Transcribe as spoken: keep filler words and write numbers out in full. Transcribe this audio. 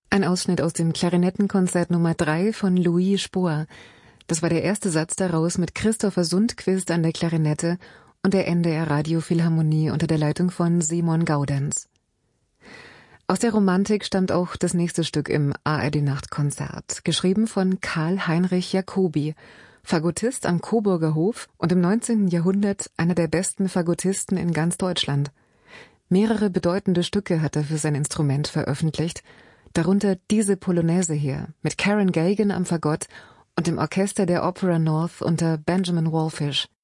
Ein Ausschnitt aus dem Klarinettenkonzert Nummer drei von Louis Spohr. Das war der erste Satz daraus mit Christopher Sundquist an der Klarinette und der N D R Radiophilharmonie unter der Leitung von Simon Gaudenz. Aus der Romantik stammt auch das nächste Stück im A R D-Nachtkonzert, geschrieben von Karl-Heinrich Jacobi, Fagottist am Coburger Hof und im neunzehnten Jahrhundert einer der besten Fagottisten in ganz Deutschland. Mehrere bedeutende Stücke hat er für sein Instrument veröffentlicht, darunter diese Polonaise hier, mit Karen Gagan am Fagott und dem Orchester der Opera North unter Benjamin Wallfisch.